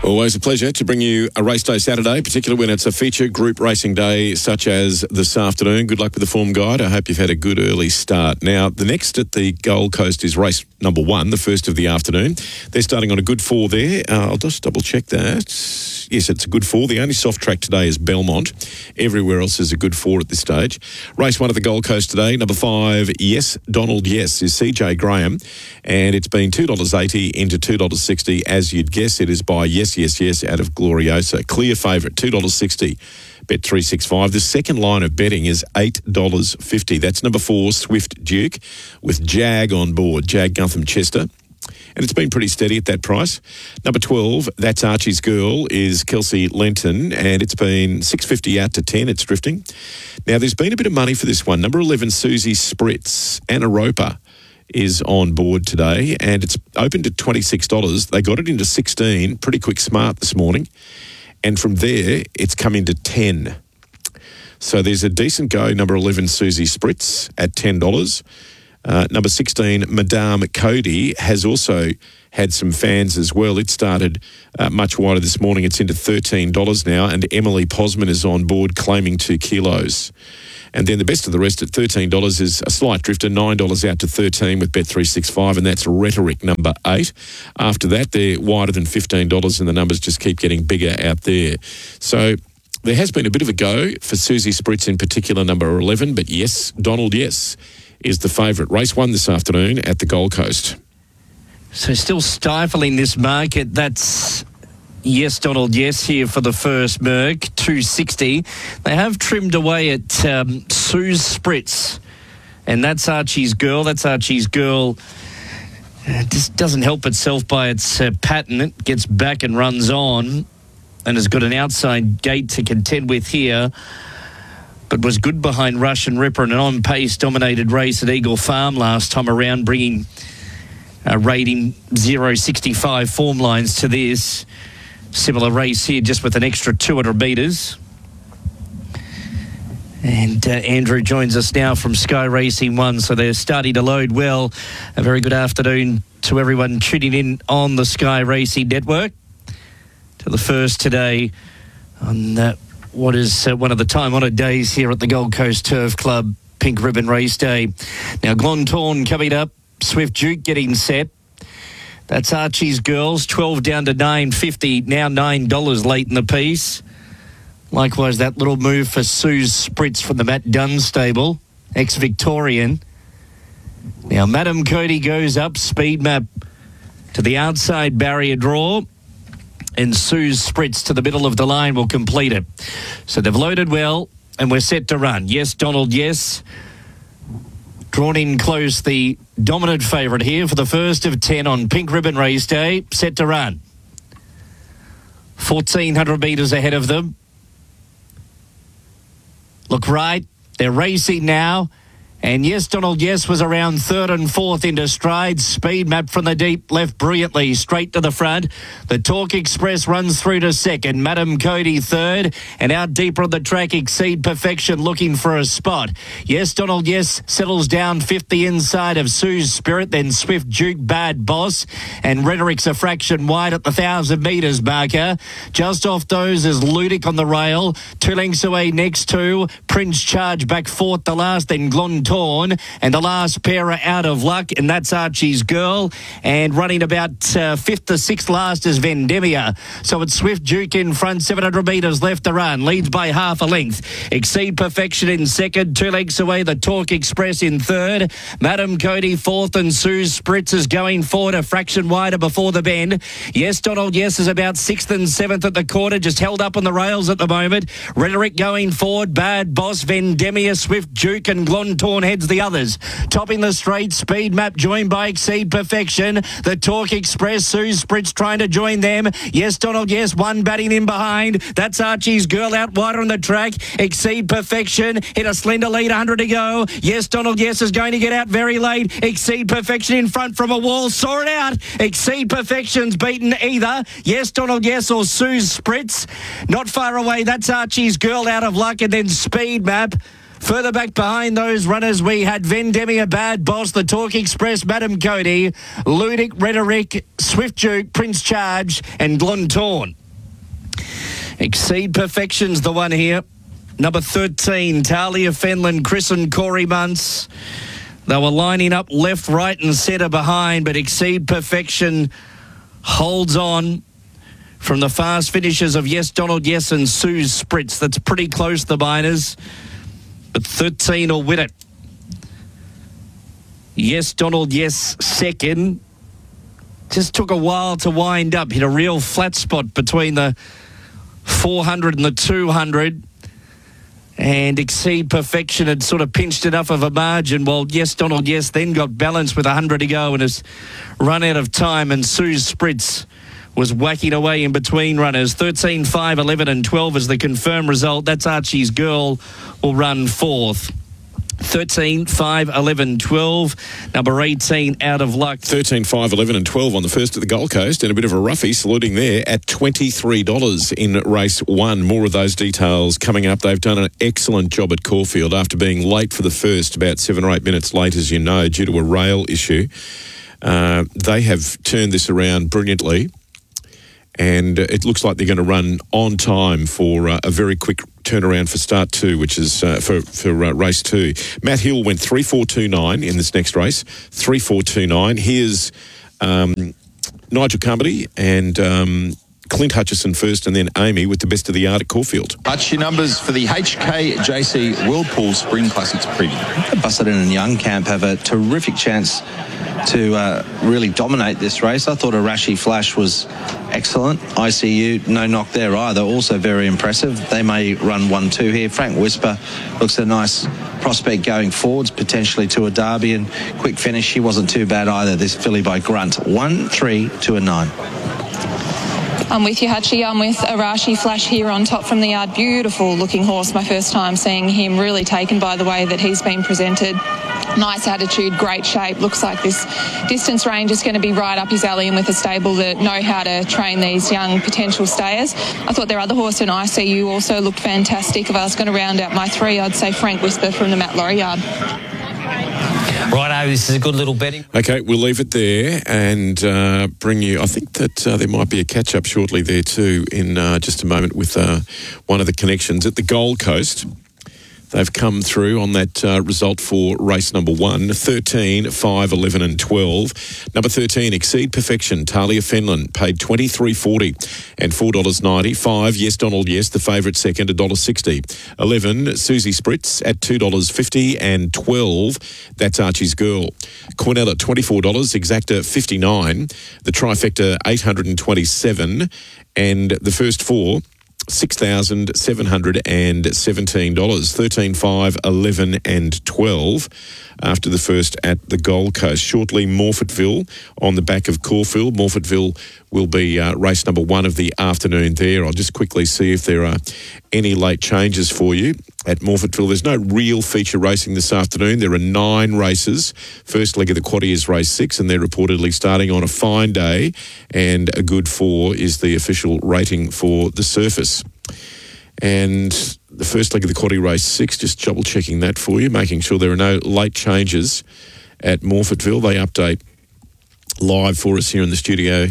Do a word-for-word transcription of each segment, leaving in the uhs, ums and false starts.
Always a pleasure to bring you a race day Saturday, particularly when it's a feature group racing day such as this afternoon. Good luck with the form guide. I hope you've had a good early start. Now, the next at the Gold Coast is race number one, the first of the afternoon. They're starting on a good four there. Uh, I'll just double check that. Yes, it's a good four. The only soft track today is Belmont. Everywhere else is a good four at this stage. Race one of the Gold Coast today, number five, Yes, Donald Yes, is C J Graham. And it's been two dollars eighty into two dollars sixty. As you'd guess, it is by Yes, Yes, Yes out of Gloriosa. Clear favourite, two dollars sixty. Bet three sixty-five. The second line of betting is eight dollars fifty. That's number four, Swift Duke, with Jag on board, Jag Guntham Chester. And it's been pretty steady at that price. Number twelve, That's Archie's Girl, is Kelsey Lenton, and it's been six fifty out to ten. It's drifting. Now, there's been a bit of money for this one. Number eleven, Susie Spritz, Anna Roper, is on board today, and it's opened at twenty-six dollars. They got it into sixteen, pretty quick smart this morning. And from there, it's come into ten. So there's a decent go, number eleven, Susie Spritz, at ten dollars. Uh, number sixteen, Madame Cody, has also had some fans as well. It started uh, much wider this morning. It's into thirteen dollars now, and Emily Posman is on board claiming two kilos. And then the best of the rest at thirteen dollars is a slight drifter, nine dollars out to thirteen with Bet three sixty-five, and that's Rhetoric number eight. After that, they're wider than fifteen dollars, and the numbers just keep getting bigger out there. So there has been a bit of a go for Susie Spritz in particular, number eleven, but yes, Donald Yes is the favourite. Race one this afternoon at the Gold Coast. So still stifling this market. That's Yes, Donald Yes here for the first Merc, two sixty. They have trimmed away at um, Sue's Spritz, and That's Archie's Girl. That's Archie's Girl. It just doesn't help itself by its uh, pattern. It gets back and runs on and has got an outside gate to contend with here, but was good behind Russian Ripper and an on-pace dominated race at Eagle Farm last time around, bringing a rating zero sixty-five form lines to this. Similar race here, just with an extra two hundred metres. And uh, Andrew joins us now from Sky Racing One, so they're starting to load well. A very good afternoon to everyone tuning in on the Sky Racing Network. To the first today on uh, what is uh, one of the time-honoured days here at the Gold Coast Turf Club, Pink Ribbon Race Day. Now, Glontorn coming up, Swift Duke getting set. That's Archie's Girls, twelve down to nine fifty, now nine dollars late in the piece. Likewise, that little move for Sue's Spritz from the Matt Dunn stable, ex-Victorian. Now, Madam Cody goes up, speed map to the outside barrier draw, and Sue's Spritz to the middle of the line will complete it. So they've loaded well, and we're set to run. Yes, Donald, yes. Drawn in close, the dominant favourite here for the first of ten on Pink Ribbon Race Day, set to run. fourteen hundred metres ahead of them. Look right, they're racing now. And Yes, Donald Yes was around third and fourth into stride. Speed map from the deep left brilliantly, straight to the front. The Talk Express runs through to second. Madam Cody third. And out deeper on the track, Exceed Perfection looking for a spot. Yes, Donald Yes settles down fifth the inside of Sue's Spirit. Then Swift Duke, Bad Boss. And Rhetoric's a fraction wide at the one thousand metres marker. Just off those is Ludic on the rail. Two lengths away next to Prince Charge back fourth the last. Then Glon Torn, and the last pair are out of luck, and that's Archie's Girl, and running about uh, fifth to sixth last is Vendemia. So it's Swift Duke in front, seven hundred metres left to run, leads by half a length. Exceed Perfection in second, two lengths away, the Talk Express in third, Madam Cody fourth, and Sue's Spritz is going forward a fraction wider before the bend. Yes, Donald Yes is about sixth and seventh at the quarter, just held up on the rails at the moment. Rhetoric going forward, Bad Boss, Vendemia, Swift Duke, and Glontorn heads the others. Topping the straight, speed map joined by Exceed Perfection. The Talk Express, Sue's Spritz trying to join them. Yes, Donald, yes, one batting in behind. That's Archie's Girl out wider on the track. Exceed Perfection hit a slender lead, one hundred to go. Yes, Donald, yes is going to get out very late. Exceed Perfection in front from a wall, saw it out. Exceed Perfection's beaten either Yes, Donald, yes or Sue's Spritz. Not far away, that's Archie's Girl out of luck, and then Speed Map Further back behind those runners, we had Vendemia, Bad Boss, the Talk Express, Madam Cody, Ludic, Rhetoric, Swift Duke, Prince Charge, and Gluntorn. Exceed Perfection's the one here. Number thirteen, Talia Fenlon, Chris and Corey Muntz. They were lining up left, right and centre behind, but Exceed Perfection holds on from the fast finishes of Yes Donald Yes and Sue's Spritz. That's pretty close, the miners, but thirteen will win it. Yes Donald Yes second. Just took a while to wind up. Hit a real flat spot between the four hundred and the two hundred. And Exceed Perfection had sort of pinched enough of a margin. Well, Yes Donald Yes then got balanced with one hundred to go and has run out of time. And Sue's Spritz was whacking away in between runners. thirteen, five, eleven and twelve is the confirmed result. That's Archie's Girl will run fourth. thirteen, five, eleven, twelve. Number eighteen, Out of Luck. thirteen, five, eleven and twelve on the first at the Gold Coast, and a bit of a roughie saluting there at twenty-three dollars in race one. More of those details coming up. They've done an excellent job at Caulfield after being late for the first, about seven or eight minutes late, as you know, due to a rail issue. Uh, they have turned this around brilliantly, and it looks like they're going to run on time for uh, a very quick turnaround for start two, which is uh, for, for uh, race two. Matt Hill went three four two nine in this next race, three four two nine. Here's um, Nigel Carmody and um, Clint Hutchison first, and then Amy with the best of the yard at Caulfield. Hutch, your numbers for the H K J C Whirlpool Spring Classics preview. Busselton and Young Camp have a terrific chance to uh, really dominate this race. I thought Arashi Flash was excellent. I C U, no knock there either, also very impressive. They may run one two here. Frank Whisper looks a nice prospect going forwards, potentially to a derby, and quick finish, he wasn't too bad either, this filly by Grunt. One, three, two and nine. I'm with you, Hutchie. I'm with Arashi Flash here on top from the yard. Beautiful looking horse. My first time seeing him, really taken by the way that he's been presented. Nice attitude, great shape. Looks like this distance range is going to be right up his alley, and with a stable that know how to train these young potential stayers. I thought their other horse in I C U also looked fantastic. If I was going to round out my three, I'd say Frank Whisper from the Matt Laurie yard. Righto, this is a good little betting. Okay, we'll leave it there and uh, bring you, I think that uh, there might be a catch-up shortly there too in uh, just a moment with uh, one of the connections at the Gold Coast. They've come through on that uh, result for race number one, thirteen, five, eleven and twelve. Number thirteen, Exceed Perfection, Talia Fenlon, paid twenty-three forty and four dollars ninety. five, Yes Donald Yes, the favourite second, one dollar sixty. eleven, Susie Spritz at two dollars fifty, and twelve, That's Archie's Girl. Cornella, twenty-four dollars, Exacta, fifty-nine. The trifecta, eight hundred twenty-seven. And the first four, six thousand seven hundred seventeen dollars. thirteen, five, eleven and twelve after the first at the Gold Coast. Shortly, Morfettville on the back of Caulfield. Morfettville will be uh, race number one of the afternoon there. I'll just quickly see if there are any late changes for you at Morfettville. There's no real feature racing this afternoon. There are nine races. First leg of the quaddie is race six, and they're reportedly starting on a fine day, and a good four is the official rating for the surface. And the first leg of the quaddie race six, just double checking that for you, making sure there are no late changes at Morfettville. They update live for us here in the studio.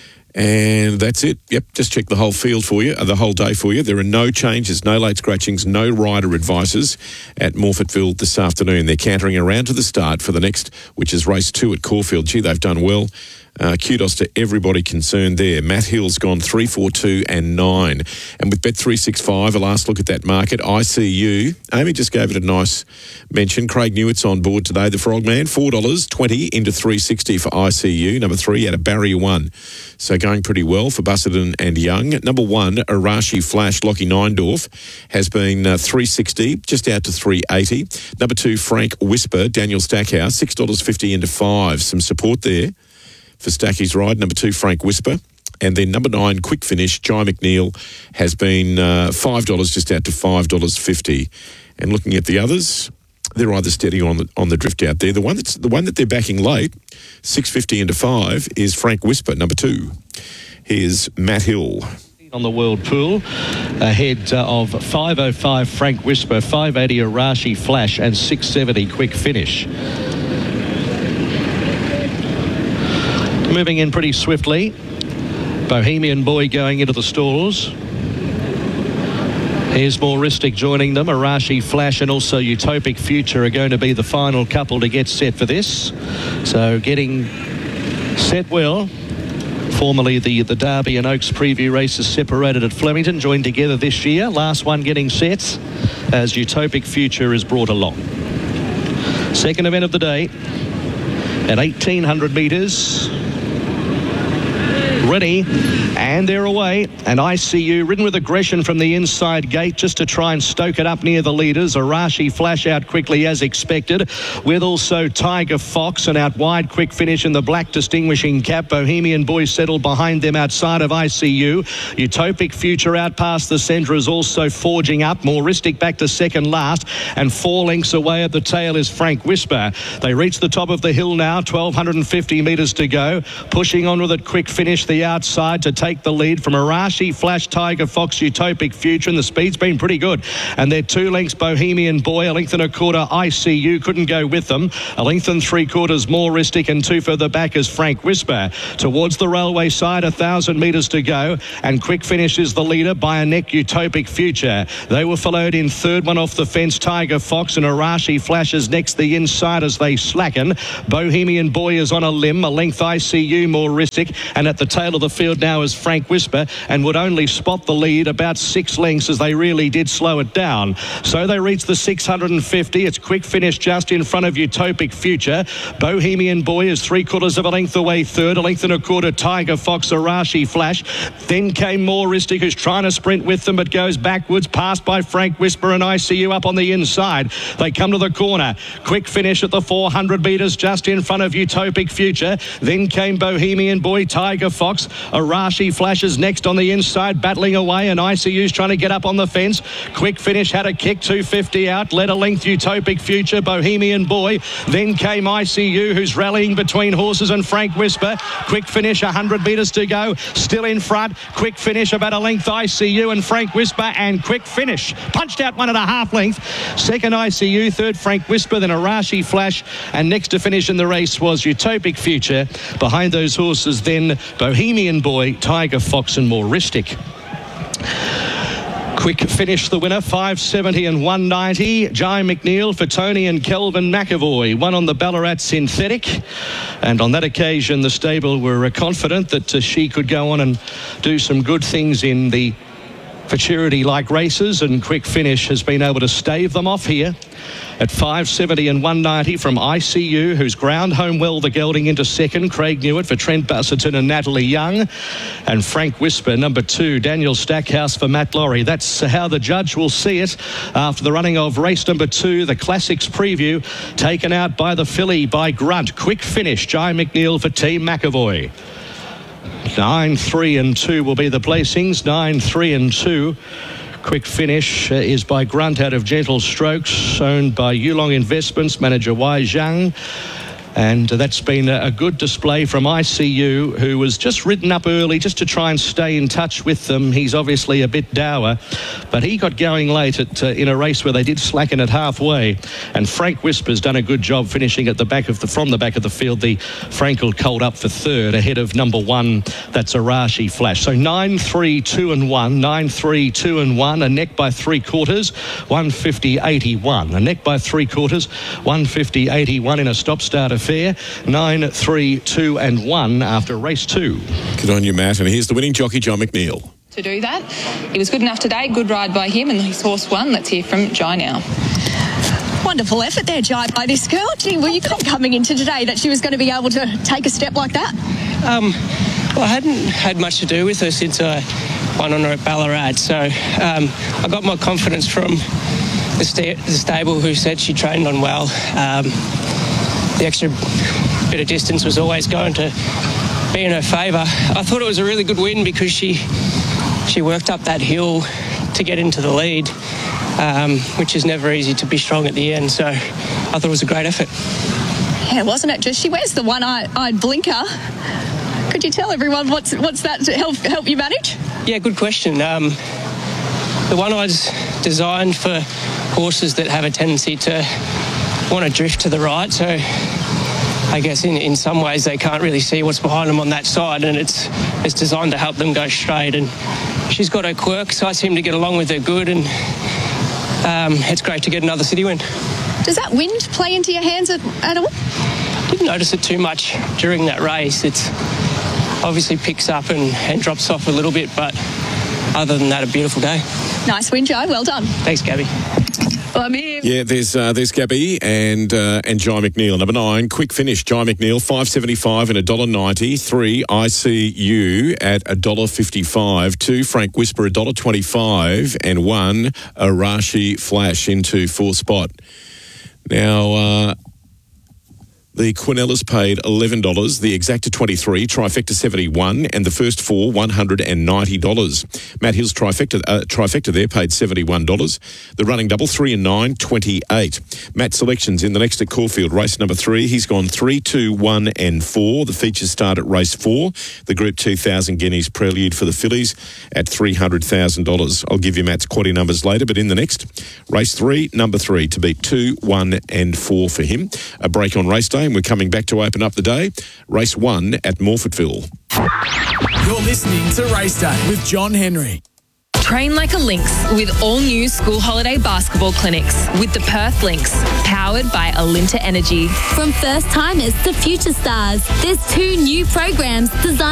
And that's it. Yep, just check the whole field for you, uh, the whole day for you. There are no changes, no late scratchings, no rider advices at Morfettville this afternoon. They're cantering around to the start for the next, which is race two at Caulfield. Gee, they've done well. Uh, kudos to everybody concerned there. Matt Hill's gone three, four, two and nine. And with Bet three sixty-five, a last look at that market, I C U, Amy just gave it a nice mention. Craig Newitt's on board today, the Frogman, four dollars twenty into three sixty for I C U. Number three, at a barrier one. So going pretty well for Busselton and Young. Number one, Arashi Flash, Lockie Neindorf, has been uh, three sixty, just out to three eighty. Number two, Frank Whisper, Daniel Stackhouse, six dollars fifty into five. Some support there for Stacky's ride. Number two, Frank Whisper. And then number nine, Quick Finish, Jai McNeil, has been uh, five dollars, just out to five dollars fifty. And looking at the others, they're either steady on the, on the drift out there. The one that's the one that they're backing late, six fifty into five, is Frank Whisper, number two. Here's Matt Hill. on the World Pool, ahead uh, of five oh five Frank Whisper, five eighty Arashi Flash and six seventy Quick Finish. Moving in pretty swiftly, Bohemian Boy going into the stalls. Here's Moristic joining them. Arashi Flash and also Utopic Future are going to be the final couple to get set for this. So getting set well. Formerly the, the Derby and Oaks preview races separated at Flemington, joined together this year. Last one getting set as Utopic Future is brought along. Second event of the day at eighteen hundred metres. Ready, and they're away. And I C U ridden with aggression from the inside gate just to try and stoke it up near the leaders. Arashi Flash out quickly as expected, with also Tiger Fox, and out wide Quick Finish in the black distinguishing cap. Bohemian Boy settled behind them outside of I C U. Utopic Future out past the centre is also forging up. Moristic back to second last, and four lengths away at the tail is Frank Whisper. They reach the top of the hill now, twelve fifty metres to go. Pushing on with it Quick Finish the outside to take the lead from Arashi Flash, Tiger Fox, Utopic Future, and the speed's been pretty good. And they're two lengths Bohemian Boy, a length and a quarter I C U, couldn't go with them. A length and three quarters Moristic, and two further back is Frank Whisper. Towards the railway side, a thousand metres to go, and Quick Finish is the leader by a neck, Utopic Future. They were followed in third, one off the fence, Tiger Fox, and Arashi Flash is next the inside as they slacken. Bohemian Boy is on a limb, a length I C U Moristic, and at the tail of the field now is Frank Whisper, and would only spot the lead about six lengths as they really did slow it down. So they reach the six hundred fifty. It's Quick Finish just in front of Utopic Future. Bohemian Boy is three quarters of a length away third, a length and a quarter Tiger Fox, Arashi Flash. Then came Moristic, who's trying to sprint with them but goes backwards, passed by Frank Whisper and I C U up on the inside. They come to the corner. Quick Finish at the four hundred metres just in front of Utopic Future. Then came Bohemian Boy, Tiger Fox. Arashi Flashes next on the inside, battling away, and I C U's trying to get up on the fence. Quick Finish had a kick, two fifty out, led a length Utopic Future, Bohemian Boy. Then came I C U, who's rallying between horses and Frank Whisper. Quick Finish, one hundred metres to go, still in front. Quick Finish about a length I C U and Frank Whisper, and Quick Finish punched out one and a half length. Second I C U, third Frank Whisper, then Arashi Flash, and next to finish in the race was Utopic Future. Behind those horses then Bohemian Boy, Tiger Fox and Moristic. Quick Finish the winner, five seventy and one ninety. Jai McNeil for Tony and Kelvin McAvoy. One on the Ballarat Synthetic. And on that occasion, the stable were confident that uh, she could go on and do some good things in the Futurity-like races, and Quick Finish has been able to stave them off here at five seventy and one ninety from I C U, who's ground home well the gelding into second. Craig Newitt for Trent Busserton and Natalie Young, and Frank Whisper number two, Daniel Stackhouse for Matt Laurie. That's how the judge will see it after the running of race number two, the Classics Preview, taken out by the filly by Grunt. Quick Finish, Jai McNeil for Team McAvoy. Nine, three and two will be the placings. Nine, three and two. Quick Finish uh, is by Grunt out of Gentle Strokes, owned by Yulong Investments, manager Wai Zhang. And uh, that's been a, a good display from I C U, who was just ridden up early just to try and stay in touch with them. He's obviously a bit dour, but he got going late at, uh, in a race where they did slacken it halfway. And Frank Whisper's done a good job finishing at the back of the from the back of the field. The Frankel Colt up for third, ahead of number one. That's Arashi Flash. So nine, three, two and one. Nine, three, two and one. A neck by three quarters. one fifty, eighty-one. A neck by three quarters. one fifty, eighty-one in a stop-start affair. Nine, three, two and one after race two. Good on you, Matt. And here's the winning jockey, John McNeil. To do that, he was good enough today. Good ride by him, and his horse won. Let's hear from Jai now. Wonderful effort there, Jai, by this girl. Gee, were you coming into today that she was going to be able to take a step like that? Um, well, I hadn't had much to do with her since I won on her at Ballarat, so um, I got my confidence from the, sta- the stable, who said she trained on well. Um, the extra bit of distance was always going to be in her favour. I thought it was a really good win because she she worked up that hill to get into the lead, um, which is never easy to be strong at the end. So I thought it was a great effort. Yeah, wasn't it? Just she wears the one-eyed blinker. Could you tell everyone what's what's that to help help you manage? Yeah, good question. Um, the one Eye's designed for horses that have a tendency to want to drift to the right, so I guess in, in some ways they can't really see what's behind them on that side, and it's it's designed to help them go straight. And she's got her quirks, so I seem to get along with her good, and um, it's great to get another city win. Does that wind play into your hands at, at all? Didn't notice it too much during that race. It's obviously picks up and, and drops off a little bit, but other than that, a beautiful day. Nice win, Joe. Well done. Thanks, Gabby. Well, I'm here. Yeah, there's uh, there's Gabby and uh, and Jai McNeil. Number nine, quick finish. Jai McNeil, five seventy-five and a dollar ninety. Three, I C U at a dollar fifty-five. Two, Frank Whisper, a dollar twenty-five, and one, Arashi Flash into four spot. Now. Uh, The Quinellas paid eleven dollars, the Exacta twenty-three, Trifecta seventy-one, and the first four, one hundred ninety dollars. Matt Hill's Trifecta uh, trifecta there paid seventy-one dollars. The running double, three and nine, twenty-eight. Matt selections in the next at Caulfield, race number three. He's gone three, two, one, and four. The features start at race four. The Group two thousand Guineas Prelude for the fillies at three hundred thousand dollars. I'll give you Matt's quaddy numbers later, but in the next, race three, number three, to beat two, one, and four for him. A break on race day. And we're coming back to open up the day. Race one at Morfettville. You're listening to Race Day with John Henry. Train like a Lynx with all new school holiday basketball clinics with the Perth Lynx, powered by Alinta Energy. From first timers to future stars, there's two new programs designed